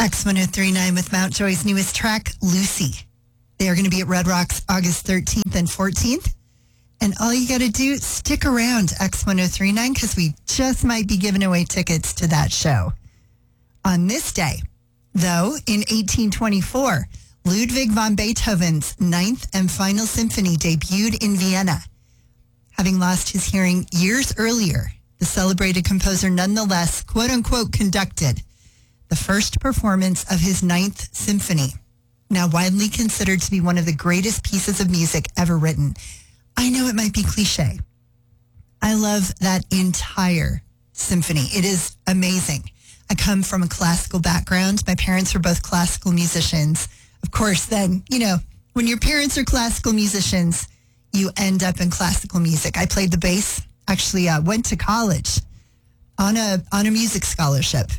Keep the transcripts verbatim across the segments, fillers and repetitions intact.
X one oh three point nine with Mount Joy's newest track, Lucy. They are going to be at Red Rocks August thirteenth and fourteenth. And all you got to do, stick around X one oh three point nine because we just might be giving away tickets to that show. On this day, though, in eighteen twenty-four, Ludwig van Beethoven's Ninth and Final Symphony debuted in Vienna. Having lost his hearing years earlier, the celebrated composer nonetheless, quote-unquote, conducted the first performance of his Ninth Symphony, now widely considered to be one of the greatest pieces of music ever written. I know it might be cliche. I love that entire symphony. It is amazing. I come from a classical background. My parents were both classical musicians. Of course, then, you know, when your parents are classical musicians, you end up in classical music. I played the bass, actually uh, went to college on a on a music scholarship.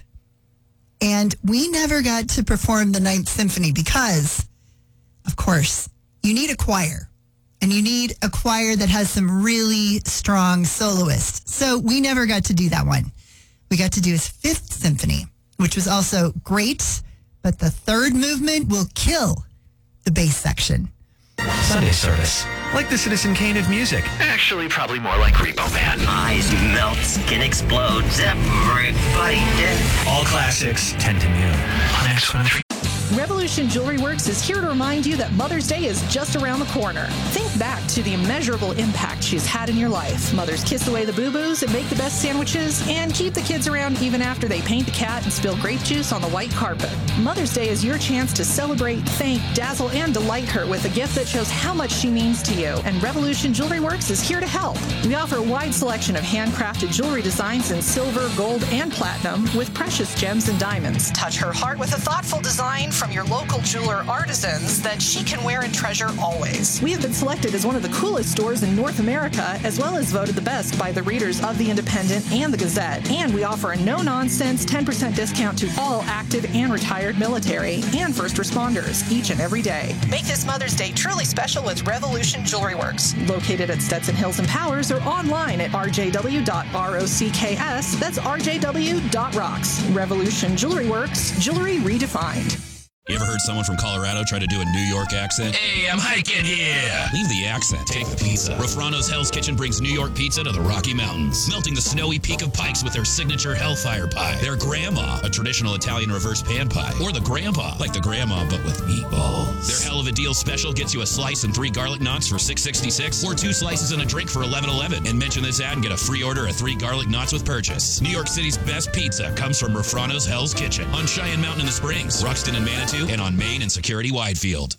And we never got to perform the Ninth Symphony because, of course, you need a choir. And you need a choir that has some really strong soloists. So we never got to do that one. We got to do his Fifth Symphony, which was also great. But the third movement will kill the bass section. Sunday service. Like the Citizen Kane of music. Actually, probably more like Repo Man. Eyes melt, skin explodes, everybody dead. All classics, ten to noon on X one oh three. Revolution Jewelry Works is here to remind you that Mother's Day is just around the corner. Think back to the immeasurable impact she's had in your life. Mothers kiss away the boo-boos and make the best sandwiches and keep the kids around even after they paint the cat and spill grape juice on the white carpet. Mother's Day is your chance to celebrate, thank, dazzle, and delight her with a gift that shows how much she means to you. And Revolution Jewelry Works is here to help. We offer a wide selection of handcrafted jewelry designs in silver, gold, and platinum with precious gems and diamonds. Touch her heart with a thoughtful design from your local jeweler artisans that she can wear and treasure always. We have been selected as one of the coolest stores in North America, as well as voted the best by the readers of The Independent and The Gazette. And we offer a no-nonsense ten percent discount to all active and retired military and first responders each and every day. Make this Mother's Day truly special with Revolution Jewelry Works, located at Stetson Hills and Powers, or online at r j w dot rocks. That's r j w dot rocks. Revolution Jewelry Works, jewelry redefined. You ever heard someone from Colorado try to do a New York accent? Hey, I'm hiking here. Leave the accent. Take the pizza. Rafrano's Hell's Kitchen brings New York pizza to the Rocky Mountains, melting the snowy peak of Pikes with their signature Hellfire Pie, their Grandma, a traditional Italian reverse pan pie, or the Grandpa, like the Grandma but with meatballs. Their Hell of a Deal special gets you a slice and three garlic knots for six sixty-six, or two slices and a drink for eleven eleven. And mention this ad and get a free order of three garlic knots with purchase. New York City's best pizza comes from Rafrano's Hell's Kitchen on Cheyenne Mountain in the Springs, Ruxton and Manitou, and on Main and Security Widefield.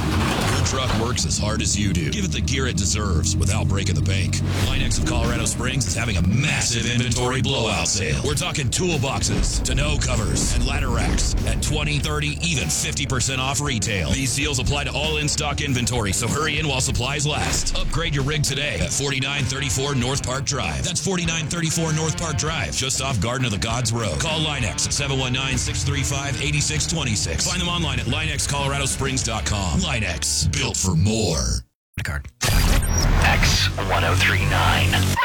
Your truck works as hard as you do. Give it the gear it deserves without breaking the bank. Line-X of Colorado Springs is having a massive inventory blowout sale. We're talking toolboxes, tonneau covers, and ladder racks at twenty, thirty, even fifty percent off retail. These deals apply to all in-stock inventory, so hurry in while supplies last. Upgrade your rig today at forty-nine thirty-four North Park Drive. That's forty-nine thirty-four North Park Drive, just off Garden of the Gods Road. Call Line-X at seven one nine, six three five, eight six two six. Find them online at line x colorado springs dot com. Line-X, built for more. Card. X one oh three point nine.